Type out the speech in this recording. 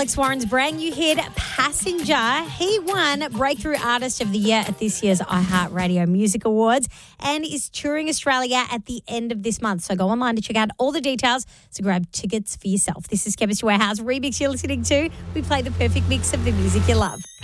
Alex Warren's brand new hit, Passenger. He won Breakthrough Artist of the Year at this year's iHeartRadio Music Awards and is touring Australia at the end of this month. So go online to check out all the details to grab tickets for yourself. This is Chemistry Warehouse Remix you're listening to. We play the perfect mix of the music you love.